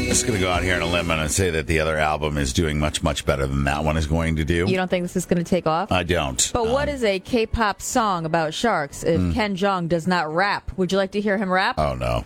just going to go out here on a limb and say that the other album is doing much, much better than that one is going to do. You don't think this is going to take off? I don't. But what is a K-pop song about sharks if Ken Jeong does not rap? Would you like to hear him rap? Oh, no.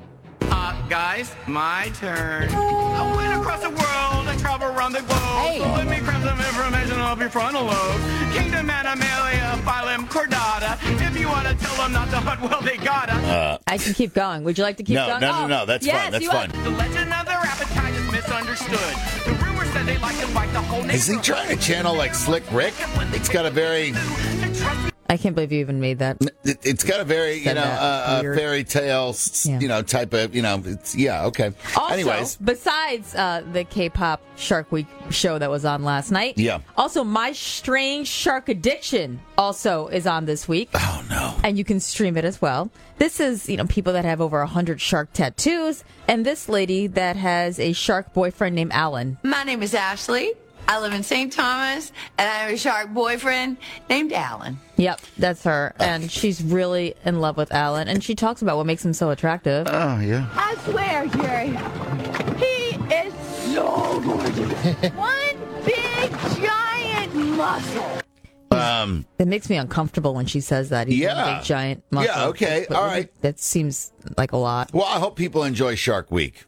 Guys, my turn. I went across the world, I travel around the globe. Hey. So let me grab some information off your frontal lobe. Kingdom Animalia, phylum Chordata. If you want to tell them not to hunt, well, they gotta. I can keep going. Would you like to keep going? No. That's fine. That's fine. The legend of their appetite is misunderstood. The rumor said they like to fight the whole nation. Is he trying to channel like Slick Rick? It's got a very... I can't believe you even made that. It's got a very, fairy tale, type of, it's, okay. Also, anyways. Besides the K-pop Shark Week show that was on last night. Yeah. Also, My Strange Shark Addiction also is on this week. Oh, no. And you can stream it as well. This is, people that have over 100 shark tattoos. And this lady that has a shark boyfriend named Alan. My name is Ashley. I live in St. Thomas, and I have a shark boyfriend named Alan. Yep, that's her. And she's really in love with Alan. And she talks about what makes him so attractive. Oh, yeah. I swear, Jerry, he is so gorgeous. One big, giant muscle. It makes me uncomfortable when she says that. He's a big, giant muscle. Yeah, okay, all right. That seems like a lot. Well, I hope people enjoy Shark Week.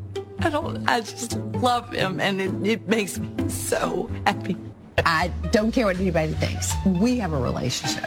I just love him, and it makes me so happy. I don't care what anybody thinks. We have a relationship.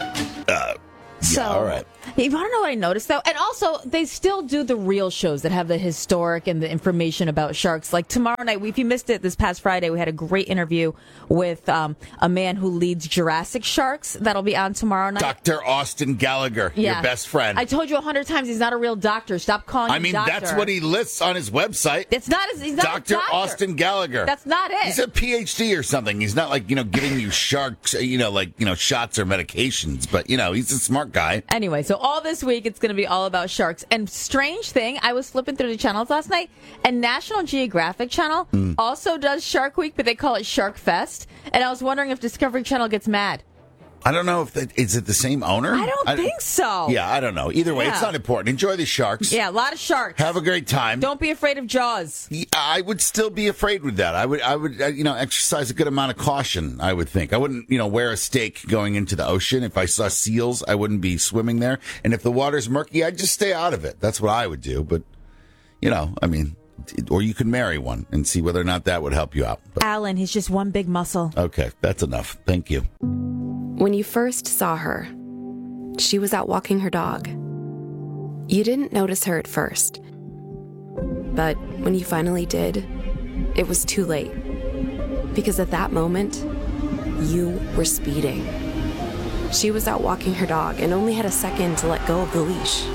All right. You want to know what I noticed, though? And also, they still do the real shows that have the historic and the information about sharks. Like tomorrow night, if you missed it this past Friday, we had a great interview with a man who leads Jurassic Sharks. That'll be on tomorrow night. Dr. Austin Gallagher, your best friend. I told you 100 times he's not a real doctor. Stop calling him doctor. That's what he lists on his website. He's not Dr. a doctor. Austin Gallagher. That's not it. He's a PhD or something. He's not like, giving you sharks, shots or medications. But, he's a smart guy. Anyway, so all this week, it's going to be all about sharks. And strange thing, I was flipping through the channels last night, and National Geographic Channel also does Shark Week, but they call it Shark Fest. And I was wondering if Discovery Channel gets mad. I don't know is it the same owner? I don't think so. Yeah, I don't know. Either way, it's not important. Enjoy the sharks. Yeah, a lot of sharks. Have a great time. Don't be afraid of Jaws. I would still be afraid with that. I would exercise a good amount of caution, I would think. I wouldn't, wear a stake going into the ocean. If I saw seals, I wouldn't be swimming there. And if the water's murky, I'd just stay out of it. That's what I would do. But, or you could marry one and see whether or not that would help you out. But, Alan, he's just one big muscle. Okay, that's enough. Thank you. When you first saw her, she was out walking her dog. You didn't notice her at first. But when you finally did, it was too late. Because at that moment, you were speeding. She was out walking her dog and only had a second to let go of the leash.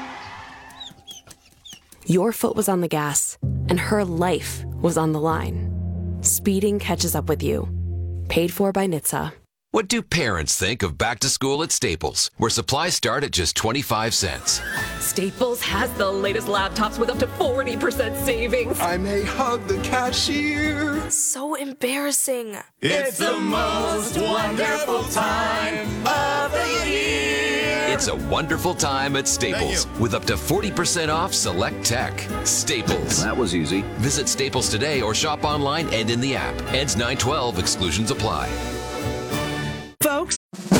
Your foot was on the gas, and her life was on the line. Speeding catches up with you. Paid for by NHTSA. What do parents think of back to school at Staples, where supplies start at just 25 cents? Staples has the latest laptops with up to 40% savings. I may hug the cashier. So embarrassing. It's the most wonderful time of the year. It's a wonderful time at Staples with up to 40% off select tech. Staples. That was easy. Visit Staples today or shop online and in the app. Ends 9/12. Exclusions apply. Folks,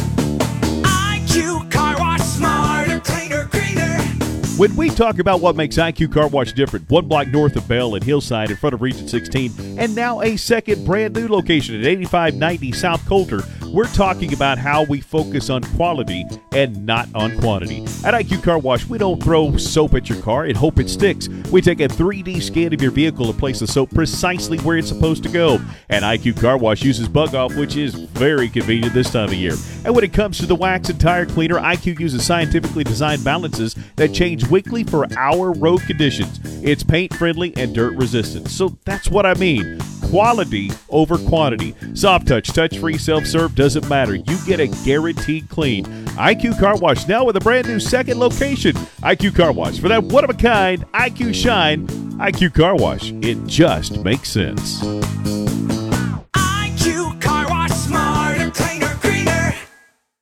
IQ Car Wash, smarter, cleaner, greener. When we talk about what makes IQ Car Wash different, one block north of Bell and Hillside in front of Region 16, and now a second brand new location at 8590 South Coulter, we're talking about how we focus on quality and not on quantity. At IQ Car Wash, we don't throw soap at your car and hope it sticks. We take a 3D scan of your vehicle and place the soap precisely where it's supposed to go. And IQ Car Wash uses Bug Off, which is very convenient this time of year. And when it comes to the wax and tire cleaner, IQ uses scientifically designed balances that change weekly for our road conditions. It's paint friendly and dirt resistant. So that's what I mean. Quality over quantity. Soft touch, touch-free, self-serve, doesn't matter. You get a guaranteed clean. IQ Car Wash, now with a brand new second location. IQ Car Wash, for that one-of-a-kind IQ shine. IQ Car Wash, it just makes sense. IQ Car Wash, smarter, cleaner, greener.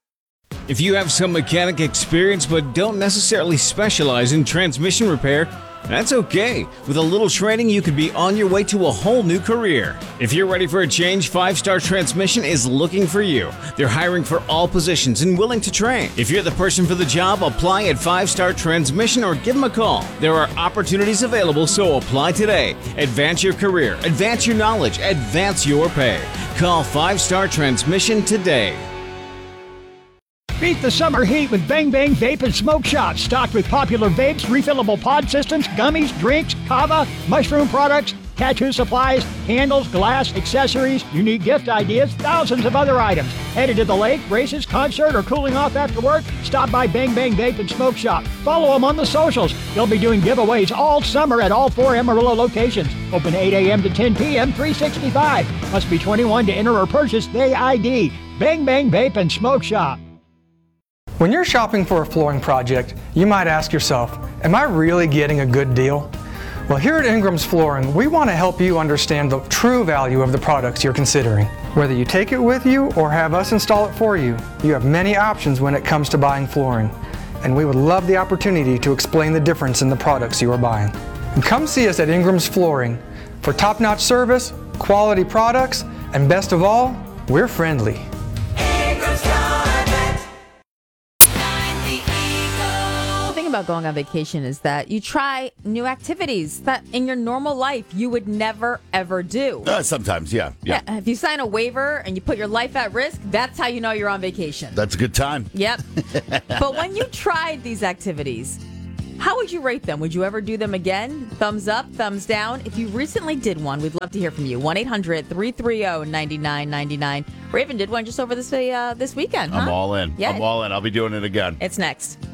If you have some mechanic experience but don't necessarily specialize in transmission repair, That's okay. With a little training, you could be on your way to a whole new career. If you're ready for a change, 5-Star Transmission is looking for you. They're hiring for all positions and willing to train. If you're the person for the job, apply at 5-Star Transmission or give them a call. There are opportunities available, so apply today. Advance your career, advance your knowledge, advance your pay. Call 5-Star Transmission today. Beat the summer heat with Bang Bang Vape and Smoke Shop. Stocked with popular vapes, refillable pod systems, gummies, drinks, kava, mushroom products, tattoo supplies, candles, glass, accessories, unique gift ideas, thousands of other items. Headed to the lake, races, concert, or cooling off after work? Stop by Bang Bang Vape and Smoke Shop. Follow them on the socials. They'll be doing giveaways all summer at all 4 Amarillo locations. Open 8 a.m. to 10 p.m., 365. Must be 21 to enter or purchase the ID. Bang Bang Vape and Smoke Shop. When you're shopping for a flooring project, you might ask yourself, am I really getting a good deal? Well, here at Ingram's Flooring, we want to help you understand the true value of the products you're considering. Whether you take it with you or have us install it for you, you have many options when it comes to buying flooring. And we would love the opportunity to explain the difference in the products you are buying. And come see us at Ingram's Flooring for top-notch service, quality products, and best of all, we're friendly. About going on vacation is that you try new activities that in your normal life you would never ever do. Sometimes, yeah. If you sign a waiver and you put your life at risk, that's how you know you're on vacation. That's a good time. Yep. But when you tried these activities, how would you rate them? Would you ever do them again? Thumbs up, thumbs down? If you recently did one, we'd love to hear from you. 1-800-330-9999. Raven did one just over this weekend, huh? I'm all in. Yeah. I'm all in. I'll be doing it again. It's next.